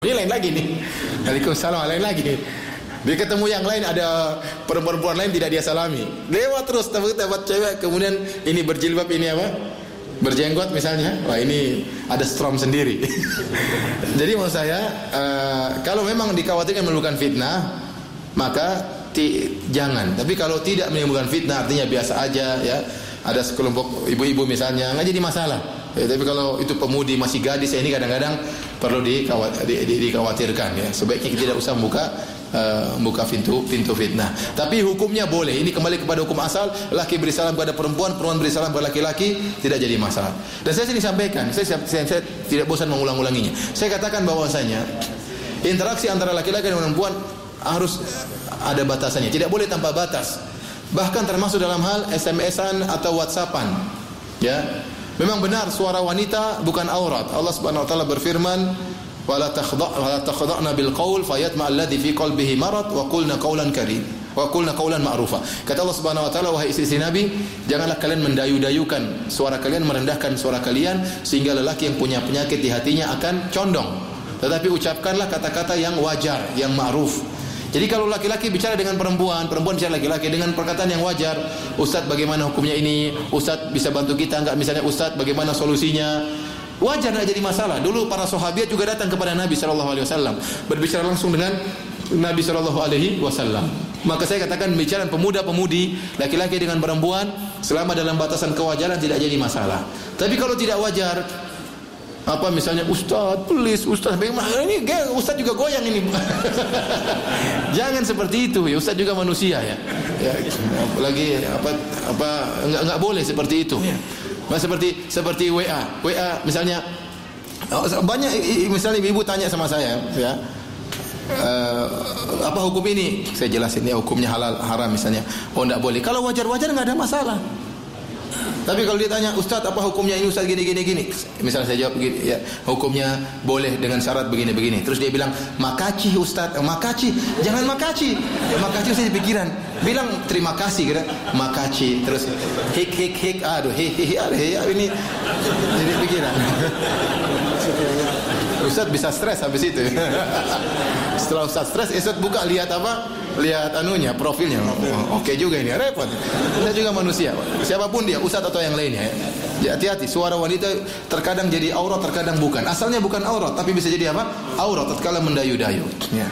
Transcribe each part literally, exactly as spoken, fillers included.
Ini lain lagi nih. Waalaikumsalam, lain lagi. Dia ketemu yang lain, ada perempuan-perempuan lain tidak dia salami. Lewat terus dapat cewek, kemudian ini berjilbab, ini apa? Berjenggot misalnya. Wah, ini ada strom sendiri. Jadi maksud saya, uh, kalau memang dikhawatirkan menimbulkan fitnah, maka ti, jangan. Tapi kalau tidak menimbulkan fitnah, artinya biasa aja ya. Ada sekelompok ibu-ibu misalnya, nggak jadi masalah. Ya, tapi kalau itu pemudi masih gadis, ya ini kadang-kadang perlu dikhawatir, di, di, dikhawatirkan ya. Sebaiknya kita tidak usah membuka uh, membuka pintu pintu fitnah. Tapi hukumnya boleh. Ini kembali kepada hukum asal, laki beri salam kepada perempuan, perempuan beri salam kepada laki-laki, tidak jadi masalah. Dan saya sini sampaikan, saya, saya, saya tidak bosan mengulang-ulanginya. Saya katakan bahwasanya interaksi antara laki-laki dan perempuan harus ada batasannya, tidak boleh tanpa batas. Bahkan termasuk dalam hal S M S-an atau WhatsApp-an. Ya. Memang benar suara wanita bukan aurat. Allah Subhanahu wa taala berfirman, "Wala takhdha' wala takhdha'na bil qaul fayatma alladhi fi qalbihi marad wa qulna qawlan karim wa qulna qawlan ma'rufa." Kata Allah Subhanahu wa taala, wahai istri Nabi, janganlah kalian mendayu-dayukan suara kalian, merendahkan suara kalian sehingga lelaki yang punya penyakit di hatinya akan condong. Tetapi ucapkanlah kata-kata yang wajar, yang ma'ruf. Jadi kalau laki-laki bicara dengan perempuan, perempuan bicara laki-laki dengan perkataan yang wajar, Ustaz bagaimana hukumnya ini? Ustaz bisa bantu kita enggak? Misalnya Ustaz bagaimana solusinya? Wajar, tidak jadi masalah. Dulu para sahabat juga datang kepada Nabi sallallahu alaihi wasallam, berbicara langsung dengan Nabi sallallahu alaihi wasallam. Maka saya katakan bicara pemuda-pemudi, laki-laki dengan perempuan selama dalam batasan kewajaran tidak jadi masalah. Tapi kalau tidak wajar, apa misalnya Ustaz, please Ustaz, bagaimana ini Ustaz juga goyang ini. Jangan seperti itu ya, Ustaz juga manusia ya. Ya apalagi apa apa enggak enggak boleh seperti itu. Nah, seperti seperti W A. W A misalnya banyak misalnya ibu tanya sama saya ya. Uh, apa hukum ini? Saya jelasin ya hukumnya halal haram misalnya. Oh enggak boleh. Kalau wajar-wajar enggak ada masalah. Tapi kalau ditanya Ustaz apa hukumnya ini Ustaz gini gini gini, misalnya saya jawab begini ya, hukumnya boleh dengan syarat begini begini. Terus dia bilang makaci Ustaz, eh, makaci, jangan makaci, ya, makaci saya pikiran, bilang terima kasih kira makaci, terus hik hik hik, aduh hik hik aduh hik, ini jadi pikiran. Ustaz bisa stres habis itu. Setelah Ustaz stres, Ustaz buka lihat apa? Lihat anunya, profilnya. Oh, oke okay juga ini, repot. Kita juga manusia. Siapapun dia, Ustaz atau yang lainnya. Ya, hati-hati, suara wanita terkadang jadi aurat, terkadang bukan. Asalnya bukan aurat, tapi bisa jadi apa? Aurat tatkala mendayu-dayu. Ya.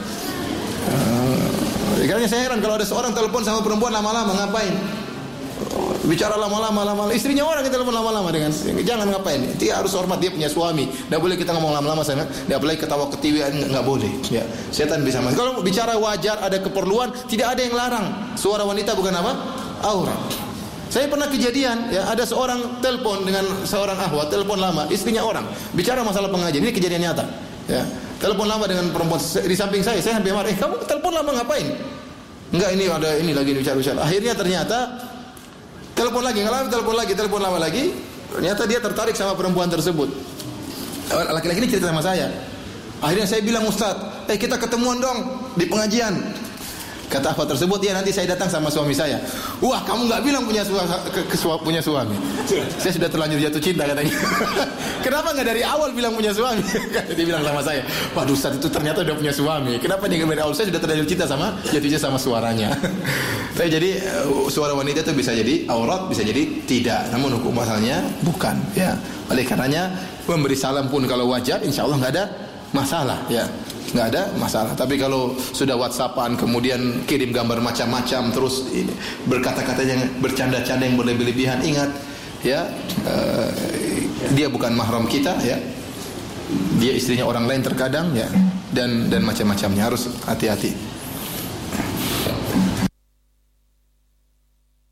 Uh, karena saya heran kalau ada seorang telepon sama perempuan lama-lama ngapain? Bicara lama-lama, lama-lama. Istrinya orang kita telepon lama-lama dengan jangan ngapain. Dia harus hormat, dia punya suami. Tidak boleh kita ngomong lama-lama sana. Tidak boleh ketawa ketiwi, nggak boleh. Ya, setan bisa masuk. Kalau bicara wajar, ada keperluan, tidak ada yang larang. Suara wanita bukan apa? Aurat. Saya pernah kejadian, ya ada seorang telepon dengan seorang ahwat, telepon lama, istrinya orang. Bicara masalah pengajian. Ini kejadian nyata. Ya, telepon lama dengan perempuan di samping saya. Saya hampir marah. Eh, kamu telepon lama ngapain? Enggak, ini ada ini lagi bicara-bicara. Akhirnya ternyata telepon lagi, nggak lama telepon lagi, telepon lama lagi. Ternyata dia tertarik sama perempuan tersebut. Laki-laki ini cerita sama saya. Akhirnya saya bilang Ustaz, eh kita ketemuan dong di pengajian. Kata apa tersebut, ya nanti saya datang sama suami saya. Wah, kamu nggak bilang punya suami, ke, ke, punya suami. Saya sudah terlanjur jatuh cinta katanya. Kenapa nggak dari awal bilang punya suami? Dia bilang sama saya, waduh Ustaz itu ternyata udah punya suami. Kenapa dia dari awal? Saya sudah terlanjur cinta sama jatuhnya sama suaranya. Tapi jadi suara wanita itu bisa jadi aurat, bisa jadi tidak. Namun hukum asalnya bukan. Ya, oleh karenanya memberi salam pun kalau wajar, insya Allah nggak ada masalah. Ya. Nggak ada masalah. Tapi kalau sudah WhatsAppan kemudian kirim gambar macam-macam terus ini, berkata-kata yang bercanda-canda yang berlebih-lebihan, ingat ya uh, dia bukan mahram kita ya, dia istrinya orang lain terkadang ya, dan dan macam-macamnya, harus hati-hati.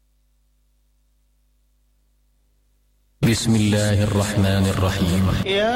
Bismillahirrahmanirrahim. Ya